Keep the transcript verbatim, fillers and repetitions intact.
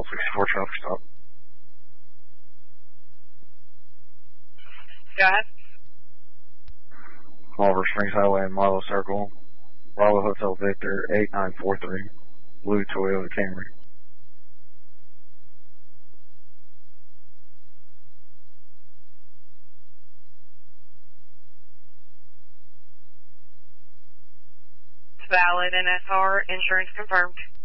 sixty-four traffic stop. Go ahead. Oliver Springs Highway and Milo Circle. Bravo Hotel Victor eight nine four three. Blue Toyota Camry. Valid N S R, insurance confirmed.